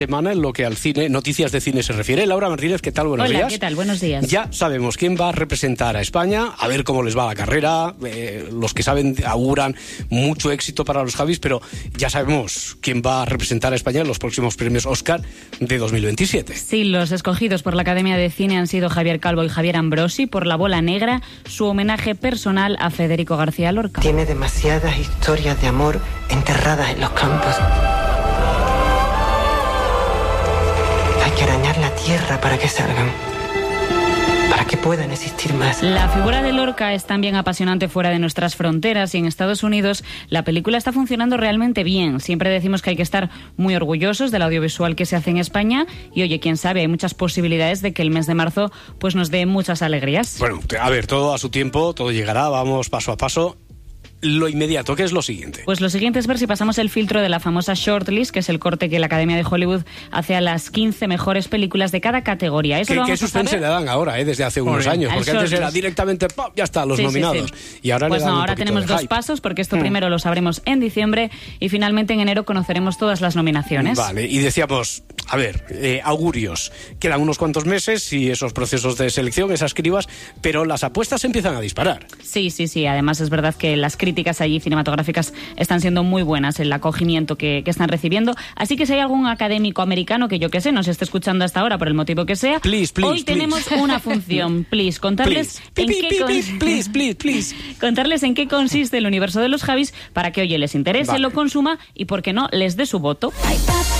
Semana en lo que al cine, noticias de cine se refiere. Laura Martínez, ¿qué tal? Buenos días. Hola, ¿qué tal? Buenos días. Ya sabemos quién va a representar a España, a ver cómo les va la carrera. Los que saben auguran mucho éxito para los Javis, pero ya sabemos quién va a representar a España en los próximos premios Oscar de 2027. Sí, los escogidos por la Academia de Cine han sido Javier Calvo y Javier Ambrosi por La Bola Negra, su homenaje personal a Federico García Lorca. Tiene demasiadas historias de amor enterradas en los campos. Hay que arañar la tierra para que salgan, para que puedan existir más. La figura de Lorca es también apasionante fuera de nuestras fronteras y en Estados Unidos la película está funcionando realmente bien. Siempre decimos que hay que estar muy orgullosos del audiovisual que se hace en España y oye, quién sabe, hay muchas posibilidades de que el mes de marzo pues nos dé muchas alegrías. Bueno, a ver, todo a su tiempo, todo llegará, vamos paso a paso. Lo inmediato, ¿qué es lo siguiente? Pues lo siguiente es ver si pasamos el filtro de la famosa shortlist, que es el corte que la Academia de Hollywood hace a las 15 mejores películas de cada categoría. Eso ¿Qué suspense le dan ahora, desde hace unos años? Porque antes era directamente, ¡pam!, ya está, los nominados. Sí. Y ahora pues le dan ahora tenemos dos pasos, porque esto primero lo sabremos en diciembre y finalmente en enero conoceremos todas las nominaciones. Vale, y decíamos, a ver, augurios. Quedan unos cuantos meses y esos procesos de selección, esas cribas, pero las apuestas empiezan a disparar. Sí. Además es verdad que las críticas allí cinematográficas están siendo muy buenas, el acogimiento que están recibiendo. Así que si hay algún académico americano que yo que sé, nos esté escuchando hasta ahora por el motivo que sea, hoy tenemos una función. Contarles en qué consiste el universo de los Javis para que, oye, les interese, lo consuma y, por qué no, les dé su voto.